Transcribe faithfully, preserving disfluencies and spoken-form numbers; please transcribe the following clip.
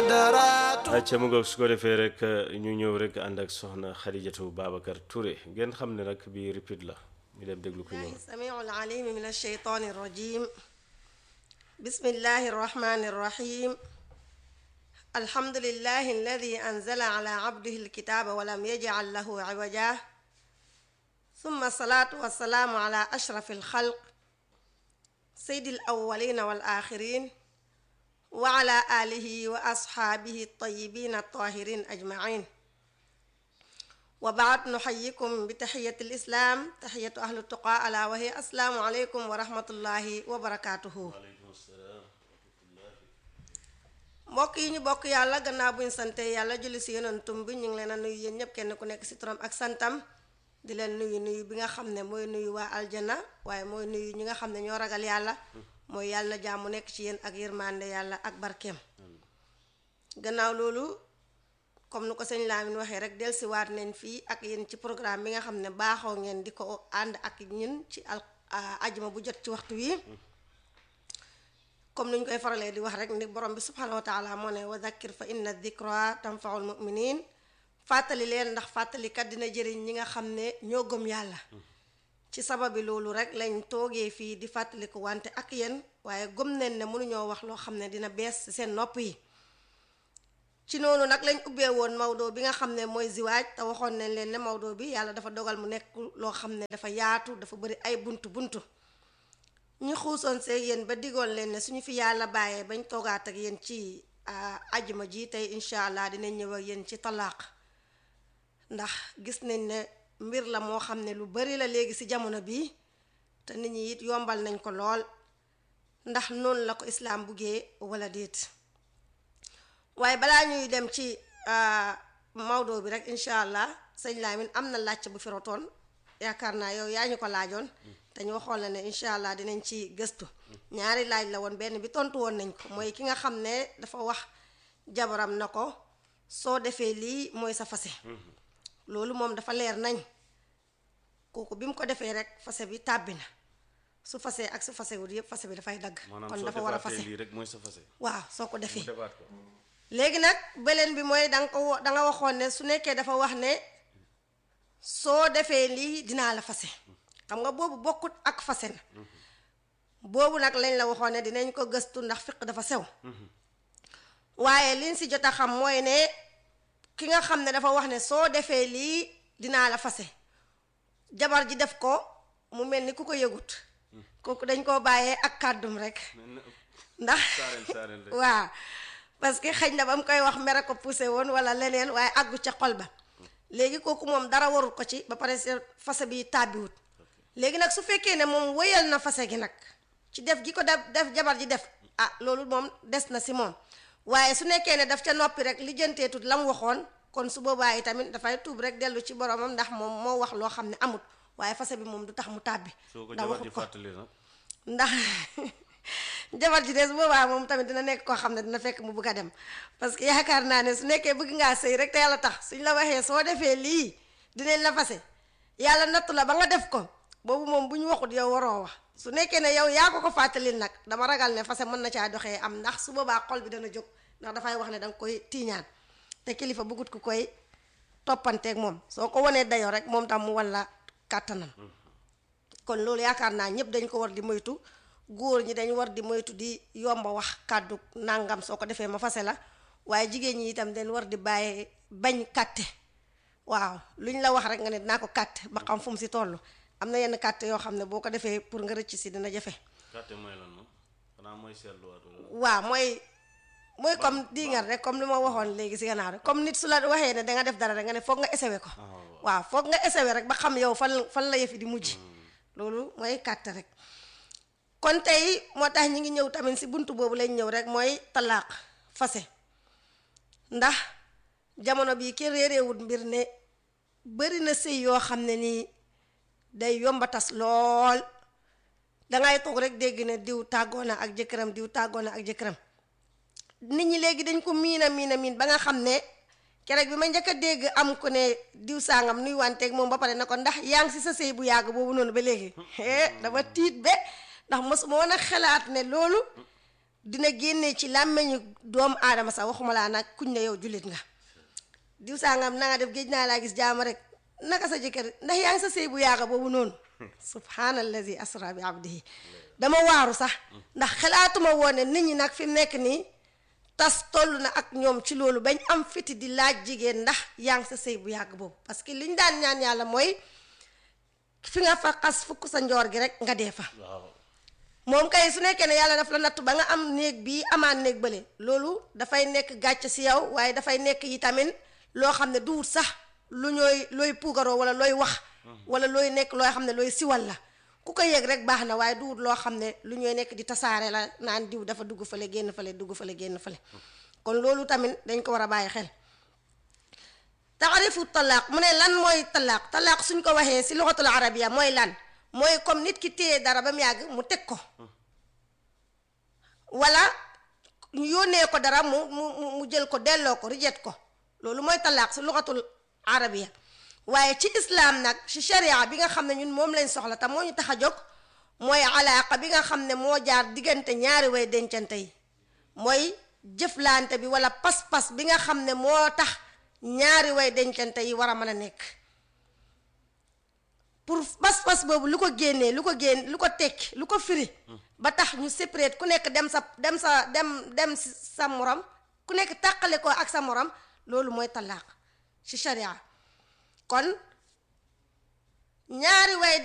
acca mu ngoog su ko defee rek ñu ñëw rek ànd ak soxna Xadijatu Babacar Touré ngeen xam ne nag bi repeat la ñu dem déglu ko ñëw السميع العليم من الشيطان الرجيم بسم الله الرحمن الرحيم الحمد لله الذي أنزل على عبده الكتاب ولم يجعل له عوجا ثم الصلاة والسلام على أشرف الخلق سيد الأولين والآخرين وعلى آله وأصحابه الطيبين الطاهرين أجمعين وبعد نحييكم بتحية الإسلام تحية أهل التقى ألا وهي السلام عليكم ورحمة الله وبركاته mbokk yi ñu bokk yàlla gannaaw buñ sante yàlla julli si yonentum bi ñu ngi leen a nuyu yéen ñëpp kenn ku nekk si turam ak santam di leen nuyu nuyu bi nga xam ne mooy nuyu waa aljana waaye mooy nuyu ñi nga xam ne ñoo ragal yàlla mooy yàlla na jàmm nekk ci yéen ak yërmande yàlla ak barkeem gannaaw loolu comme nu ko sëñ Lamine waxee rek dellusiwaat nañ fii ak yéen ci programme bi nga xam ne baaxoo ngeen di ko ànd ak ñun ci al ajuma bu jot ci waxtu wi comme ni ñu koy faralee di wax rek ni borom bi subhanahu wa taala moo ne wa dhakkir fa inna dhikra tanfaul muminin fàttali leen ndax fàttalikat dina jëriñ ñi nga xam ne ñoo gëm yàlla ci sababi loolu rek lañ toogee fii di fàttaliku wante ak yéen waaye gëm nañ ne mënuñoo wax loo xam ne dina bees ci seen nopp yi ci noonu nag lañ ubbee woon Maodo bi nga xam ne mooy ziwaaj te waxoon nañ leen ne Maodo bi yàlla dafa dogal mu nekk loo xam ne dafa yaatu dafa bëri ay buntu buntu ñu xuusoon see yéen ba digoon leen ne suñu fi yàlla bàyyee bañ toogaat ak yéen ci ajuma ji tey incha allah dinañ ñëw ak yéen ci talaaq ndax gis nañ ne mbir la moo xam ne lu bari la léegi ci jamono bi te nit ñi it yombal nañ ko lool ndax noonu la ko islaam buggee wala déet waaye balaa ñuy dem ci Maodo bi rek incha allah sëñ Lamine am na laajte bu fi rotoon yaakaar naa yow yaa ñu ko laajoon te ñu waxoon la ne incha allah dinañ ci gëstu ñaari laaj la woon benn bi tontu woon nañ ko mooy ki nga xam ne dafa wax jabaram na ko soo defee lii mooy sa fase loolu moom dafa leer nañ kooku bi mu ko defee rek fase bi tàbbi na su fase ak su fase wut yëpp fase bi dafay dagg kon dafa war a fase lii rek mooy sa fase waaw soo ko defee léegi nag beleen bi mooy danga ko danga waxoon ne su nekkee dafa wax ne soo defee lii dinaa la fase xam nga boobu bokkut ak fase na boobu nag lañ la waxoon ne dinañ ko gëstu ndax fiq dafa sew waaye liñ si jot a xam mooy ne ki nga xam ne dafa wax ne soo defee lii dinaa la fase jabar ji def ko mu mel ni ku ko yëgut kooku dañ koo bàyyee ak kàddum rek ndax waaw parce que xëy na ba mu koy wax mere ko poussé woon wala leneen waaye àggu ca xol ba léegi kooku moom dara warul ko ci ba pare se fase bi tàbbiwut léegi nag su fekkee ne moom wéyal na fase gi nag ci def gi ko def def jabar ji def ah loolu moom des na si moom waaye su nekkee ne daf ca noppi rek lijjanteetut la mu waxoon kon su boobaa yi tamit dafay tuub rek dellu ci boromam ndax moom moo wax loo xam ne amut waaye fase bi moom du tax mu tàbbi ndax waxut ko ndax jabar ji des boobaa moom tamit dina nekk koo xam ne dina fekk mu bëgg a dem parce que yaakaar naa ne su nekkee bëgg ngaa sëy rek te yàlla tax suñ la waxee soo defee lii dinañ la fase yàlla nattu la ba nga def ko boobu moom bu ñu waxut yow waroo wax su nekkee ne yow yaa ko ko fàttalil nag dama ragal ne fase mën na caa doxee am ndax su boobaa xol bi dana jóg ndax dafay wax ne danga koy tiiñaan te kilifa bëggut ku koy toppanteeg moom soo ko wanee dayoo rek moom tam mu walla kàttanam kon loolu yaakaar naa ñëpp dañ ko war di moytu góor ñi dañ war di moytu di yomba wax kàddu nangam soo ko defee ma fase la waaye jigéen ñi itam dañ war di bàyyi bañ kàtte waaw luñ la wax rek nga ne dinaa ko kàtte ba xam fu mu si toll am na yenn kàtte yoo xam ne boo ko defee pour nga rëcc si dina jafe. kàtte mooy lan moom xanaa mooy seetluwaat waaw mooy mooy comme diingat rek comme li ma waxoon léegi si gannaaw rek comme nit su la waxee ne danga def dara rek nga ne foog nga essayé ko waaw foog nga essayé rek ba xam yow fan fan la yëfi di mujj loolu mooy kàtte rek kon tey moo tax ñi ngi ñëw tamit si buntu boobu lañ ñëw rek mooy talaaq fase ndax jamono bii ki réeréewut mbir ne bari na sëy yoo xam ne nii day yomba tas lool dangay toog rek dégg ne diw tàggoona ak jëkkëram diw tàggoona ak jëkkëram nit ñi léegi dañ ko miina miina miin ba nga xam ne keroog bi ma njëkk a dégg am ko ne diw sangam nuy wanteeg moom ba pare na ko ndax yaa ngi si sa sëy bu yàgg boobu noonu ba léegi dama tiit be ndax mosuma woon a xalaat ne loolu dina génnee ci làmmeñu doomu aadama sax waxuma laa nag kuñ ne yow jullit nga diw sangam na nga def géej naa laa gis jaama rek naka sa jëkkër ndax yaa ngi sa sëy bu yaaga boobu noonu subhaanallazi asra bi abdihi dama waaru sax ndax xalaatuma woone nit ñi nag fi mu nekk nii tas toll na ak ñoom ci loolu bañ am fiti di laaj jigéen ndax yaa ngi sa sëy bu yàgg boobu parce que liñ daan ñaan yàlla mooy fi nga fa xas fukk sa njoor gi rek nga dee fa moom kay su nekkee ne yàlla daf la nattu ba nga am néeg bii amaan néeg bële loolu dafay nekk gàcc si yow waaye dafay nekk yi tamit loo xam ne duwut sax lu ñooy looy puugaroo wala looy wax wala looy nekk loo xam ne looy siwal la ku ko yëg rek baax na waaye duwut loo xam ne lu ñooy nekk di tasaare la naan diw dafa dugg fale génn fale dugg fale génn fale kon loolu tamit dañ ko war a bàyyi xel taarifu talaaq mu ne lan mooy talaaq talaaq suñ ko waxee si luxatul arabiya mooy lan mooy comme nit ki téye dara ba mu yàgg mu teg ko wala ñu yónnee ko dara mu mu mu jël ko delloo ko rijet ko loolu mooy talaaq si luxatul arabiya waaye ci islam nag ci sharia bi nga xam ne ñun moom lañ soxla te moo ñu tax a jóg mooy alaaqa bi nga xam ne moo jaar diggante ñaari way dencante yi mooy jëflante bi wala pas-pas bi nga xam ne moo tax ñaari way dencante yi war a mën a nekk pour pas-pas boobu lu ko génnee lu ko génn lu ko tekki lu ko firi ba tax ñu séparé ku nekk dem sa dem sa dem dem sa morom ku nekk tàqale ko ak sa morom loolu mooy talaaq ci sharia kon ñaari way